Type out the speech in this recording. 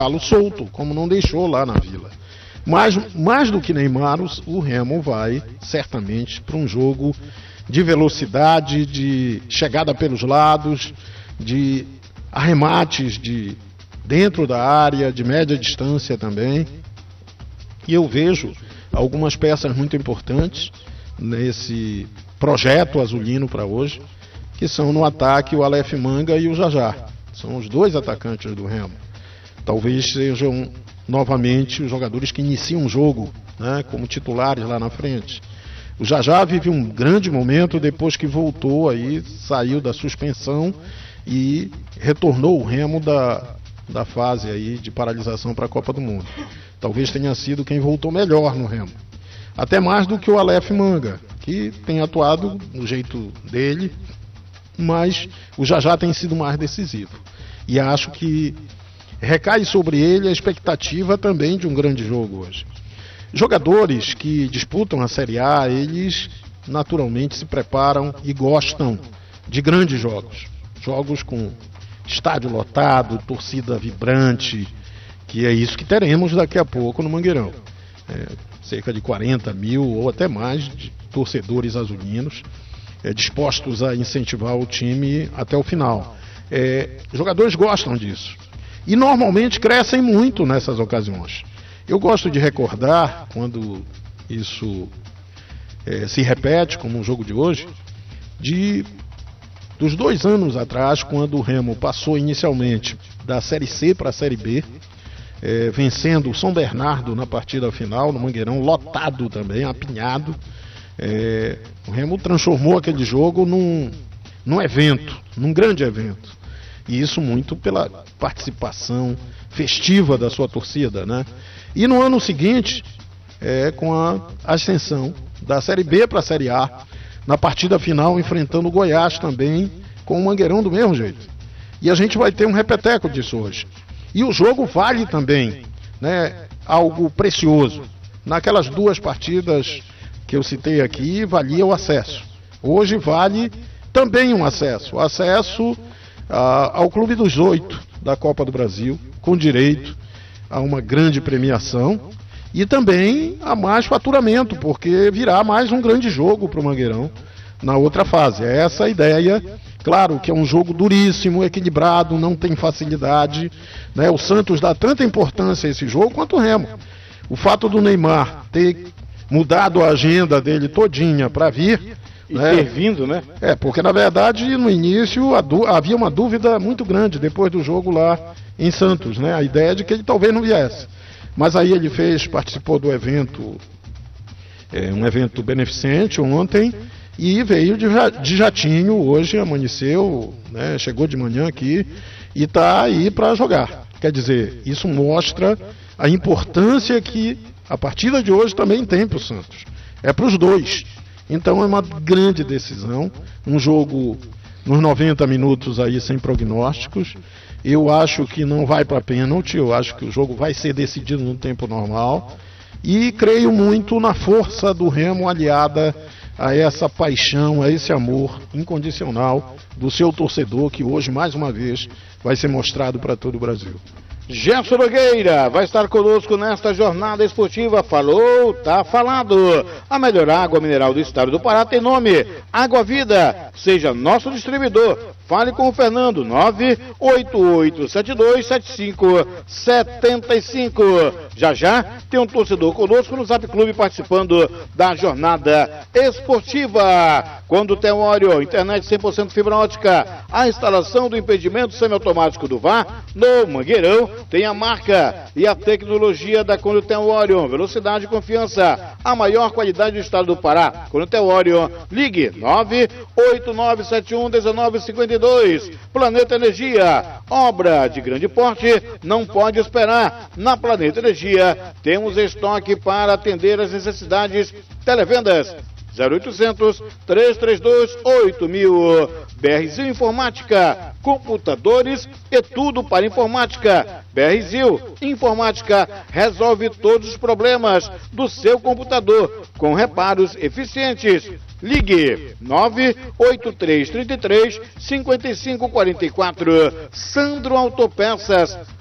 solto, como não deixou lá na Vila. Mas, mais do que Neymar, o Remo vai certamente para um jogo de velocidade, de chegada pelos lados, de arremates de dentro da área, de média distância também. E eu vejo algumas peças muito importantes nesse projeto azulino para hoje, que são no ataque o Aleph Manga e o Jajá. São os dois atacantes do Remo. Talvez sejam novamente os jogadores que iniciam o jogo, né, como titulares lá na frente. O Jajá vive um grande momento depois que voltou aí, saiu da suspensão e retornou o Remo da fase aí de paralisação para a Copa do Mundo. Talvez tenha sido quem voltou melhor no Remo. Até mais do que o Aleph Manga, que tem atuado do jeito dele, mas o Jajá tem sido mais decisivo. E acho que recai sobre ele a expectativa também de um grande jogo hoje. Jogadores que disputam a Série A, eles naturalmente se preparam e gostam de grandes jogos. Jogos com estádio lotado, torcida vibrante, que é isso que teremos daqui a pouco no Mangueirão. Cerca de 40 mil ou até mais de torcedores azulinos dispostos a incentivar o time até o final. Jogadores gostam disso e normalmente crescem muito nessas ocasiões. Eu gosto de recordar, quando isso se repete, como o jogo de hoje, dos 2 anos atrás, quando o Remo passou inicialmente da Série C para a Série B, vencendo o São Bernardo na partida final, no Mangueirão, lotado também, apinhado. O Remo transformou aquele jogo num evento, num grande evento. E isso muito pela participação festiva da sua torcida, né? E no ano seguinte, com a ascensão da Série B para a Série A, na partida final enfrentando o Goiás também, com o Mangueirão do mesmo jeito. E a gente vai ter um repeteco disso hoje. E o jogo vale também, né, algo precioso. Naquelas 2 partidas que eu citei aqui, valia o acesso. Hoje vale também um acesso. Acesso ao Clube dos 8 da Copa do Brasil, com direito a uma grande premiação e também a mais faturamento, porque virá mais um grande jogo para o Mangueirão na outra fase. É essa a ideia. Claro que é um jogo duríssimo, equilibrado, não tem facilidade, né? O Santos dá tanta importância a esse jogo quanto o Remo. O fato do Neymar ter mudado a agenda dele todinha para vir, e ter vindo, né? Porque na verdade no início havia uma dúvida muito grande depois do jogo lá em Santos, né? A ideia de que ele talvez não viesse. Mas aí ele participou do evento, um evento beneficente ontem, e veio de jatinho hoje, amanheceu, né? Chegou de manhã aqui e está aí para jogar. Quer dizer, isso mostra a importância que a partida de hoje também tem para o Santos. É para os dois. Então é uma grande decisão, um jogo nos 90 minutos aí sem prognósticos. Eu acho que não vai para pênalti, eu acho que o jogo vai ser decidido no tempo normal. E creio muito na força do Remo aliada a essa paixão, a esse amor incondicional do seu torcedor, que hoje, mais uma vez, vai ser mostrado para todo o Brasil. Gerson Nogueira vai estar conosco nesta jornada esportiva. Falou, tá falado. A melhor água mineral do estado do Pará tem nome: Água Vida. Seja nosso distribuidor. Fale com o Fernando, 988727575. Já tem um torcedor conosco no Zap Clube participando da jornada esportiva. Quando tem Teório, internet 100% fibra ótica, a instalação do impedimento semiautomático do VAR no Mangueirão tem a marca e a tecnologia da Condutel Orion. Velocidade e confiança, a maior qualidade do estado do Pará. Condutel Orion, ligue 989711952. Planeta Energia, obra de grande porte, não pode esperar. Na Planeta Energia temos estoque para atender as necessidades. Televendas 0800 332 8000. BRZil Informática, computadores e tudo para informática. BRZil Informática resolve todos os problemas do seu computador com reparos eficientes. Ligue 98333 5544. Sandro Autopeças,